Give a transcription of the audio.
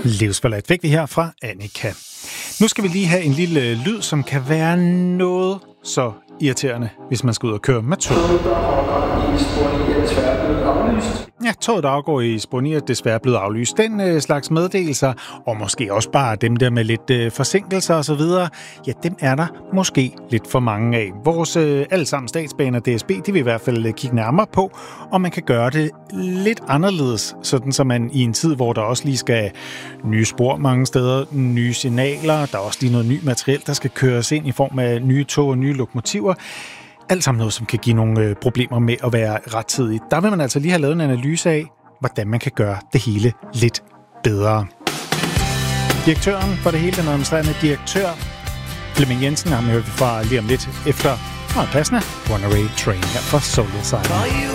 Livsforladt vigtigt her fra Annika. Nu skal vi lige have en lille lyd, som kan være noget så irriterende, hvis man skal ud og køre med tog. Ja, toget, der afgår i Spor 9, er desværre blevet aflyst. Den slags meddelelser, og måske også bare dem der med lidt forsinkelser osv., ja, dem er der måske lidt for mange af. Vores allesammen statsbaner DSB, de vil i hvert fald kigge nærmere på, om man kan gøre det lidt anderledes, sådan så man i en tid, hvor der også lige skal nye spor mange steder, nye signaler, der er også lige noget ny materiel, der skal køres ind i form af nye tog og nye lokomotiver. Alt sammen noget, som kan give nogle problemer med at være rettidigt. Der vil man altså lige have lavet en analyse af, hvordan man kan gøre det hele lidt bedre. Direktøren for det hele, den administrerende direktør, Flemming Jensen, har vi hørt fra lige om lidt efter meget passende Runaway Train her fra Soul Asylum.